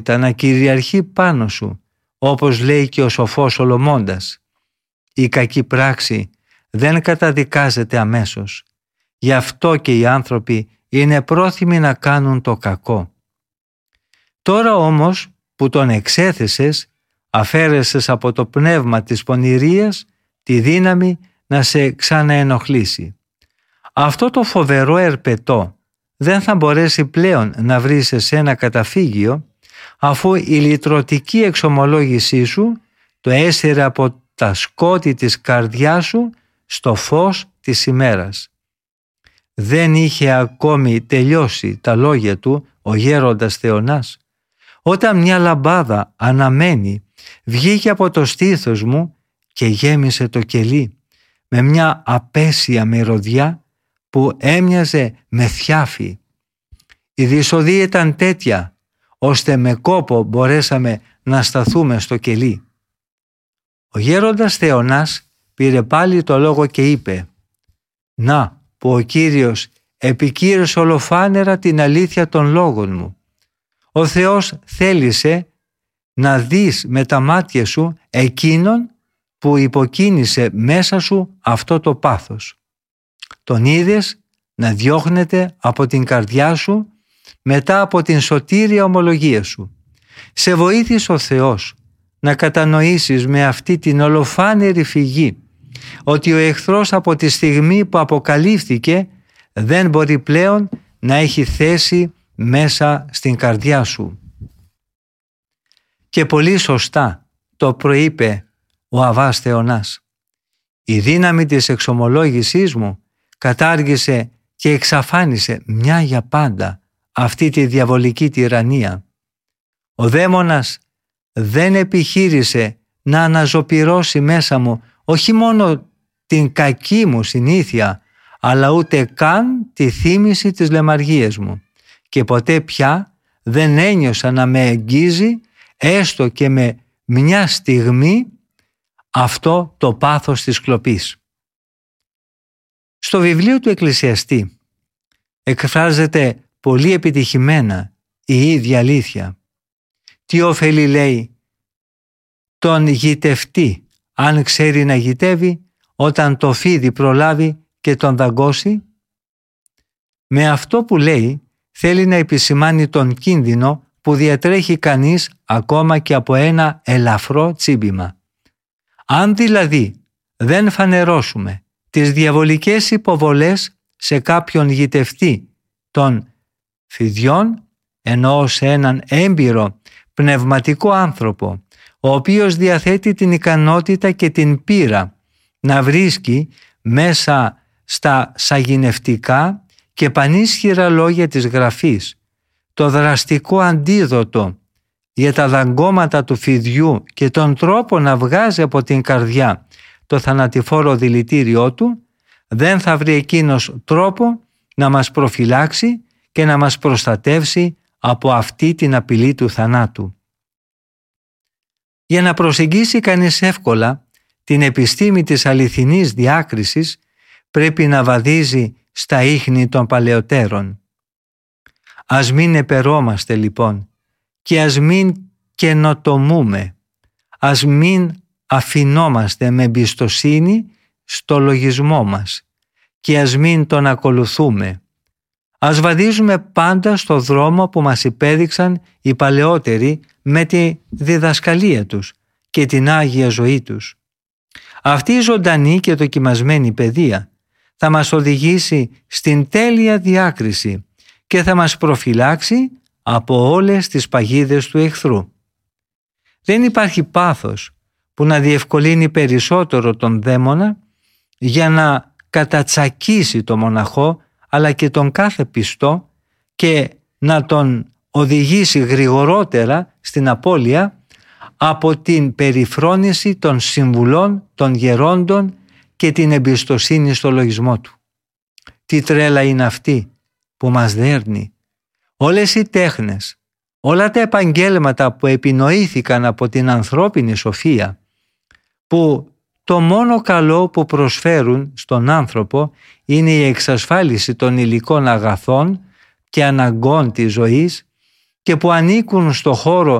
να κυριαρχεί πάνω σου, όπως λέει και ο σοφός Σολομώντας. Η κακή πράξη δεν καταδικάζεται αμέσως. Γι' αυτό και οι άνθρωποι είναι πρόθυμοι να κάνουν το κακό. Τώρα όμως που τον εξέθεσες, αφαίρεσες από το πνεύμα της πονηρίας τη δύναμη να σε ξαναενοχλήσει. Αυτό το φοβερό ερπετό δεν θα μπορέσει πλέον να βρει σε ένα καταφύγιο, αφού η λυτρωτική εξομολόγησή σου το έσυρε από τα σκότη της καρδιάς σου στο φως της ημέρας. Δεν είχε ακόμη τελειώσει τα λόγια του ο γέροντας Θεονάς, όταν μια λαμπάδα αναμένη βγήκε από το στήθος μου και γέμισε το κελί με μια απέσια μυρωδιά που έμοιαζε με θιάφη. Η διεισοδή ήταν τέτοια, ώστε με κόπο μπορέσαμε να σταθούμε στο κελί. Ο γέροντας Θεονάς πήρε πάλι το λόγο και είπε: «Να που ο Κύριος επικύρωσε ολοφάνερα την αλήθεια των λόγων μου. Ο Θεός θέλησε να δεις με τα μάτια σου εκείνον που υποκίνησε μέσα σου αυτό το πάθος. Τον είδες να διώχνεται από την καρδιά σου μετά από την σωτήρια ομολογία σου. Σε βοήθησε ο Θεός να κατανοήσεις με αυτή την ολοφάνερη φυγή ότι ο εχθρός από τη στιγμή που αποκαλύφθηκε δεν μπορεί πλέον να έχει θέση μέσα στην καρδιά σου». Και πολύ σωστά το προείπε ο Αββάς Θεονάς. Η δύναμη της εξομολόγησής μου κατάργησε και εξαφάνισε μια για πάντα αυτή τη διαβολική τυραννία. Ο δαίμονας δεν επιχείρησε να αναζωπυρώσει μέσα μου όχι μόνο την κακή μου συνήθεια, αλλά ούτε καν τη θύμηση της λεμαργίας μου, και ποτέ πια δεν ένιωσα να με εγγίζει έστω και με μια στιγμή αυτό το πάθος της κλοπής. Στο βιβλίο του Εκκλησιαστή εκφράζεται πολύ επιτυχημένα η ίδια αλήθεια. Τι ωφελεί, λέει, τον γητευτή αν ξέρει να γητεύει όταν το φίδι προλάβει και τον δαγκώσει? Με αυτό που λέει θέλει να επισημάνει τον κίνδυνο που διατρέχει κανείς ακόμα και από ένα ελαφρό τσίμπημα. Αν δηλαδή δεν φανερώσουμε τις διαβολικές υποβολές σε κάποιον γητευτή των φιδιών, ενώ σε έναν έμπειρο πνευματικό άνθρωπο, ο οποίος διαθέτει την ικανότητα και την πείρα να βρίσκει μέσα στα σαγηνευτικά και πανίσχυρα λόγια της Γραφής το δραστικό αντίδοτο για τα δαγκώματα του φιδιού και τον τρόπο να βγάζει από την καρδιά το θανατηφόρο δηλητήριό του, δεν θα βρει εκείνος τρόπο να μας προφυλάξει και να μας προστατεύσει από αυτή την απειλή του θανάτου. Για να προσεγγίσει κανείς εύκολα την επιστήμη της αληθινής διάκρισης, πρέπει να βαδίζει στα ίχνη των παλαιωτέρων. Ας μην επερώμαστε λοιπόν και ας μην καινοτομούμε, ας μην αφινόμαστε με εμπιστοσύνη στο λογισμό μας και ας μην τον ακολουθούμε. Ας βαδίζουμε πάντα στο δρόμο που μας υπέδειξαν οι παλαιότεροι με τη διδασκαλία τους και την Άγια ζωή τους. Αυτή η ζωντανή και δοκιμασμένη παιδεία θα μας οδηγήσει στην τέλεια διάκριση και θα μας προφυλάξει από όλες τις παγίδες του εχθρού. Δεν υπάρχει πάθος που να διευκολύνει περισσότερο τον δαίμονα για να κατατσακίσει το μοναχό αλλά και τον κάθε πιστό και να τον οδηγήσει γρηγορότερα στην απώλεια από την περιφρόνηση των συμβουλών των γερόντων και την εμπιστοσύνη στο λογισμό του. Τι τρέλα είναι αυτή που μας δέρνει. Όλες οι τέχνες, όλα τα επαγγέλματα που επινοήθηκαν από την ανθρώπινη σοφία, που το μόνο καλό που προσφέρουν στον άνθρωπο είναι η εξασφάλιση των υλικών αγαθών και αναγκών της ζωής και που ανήκουν στο χώρο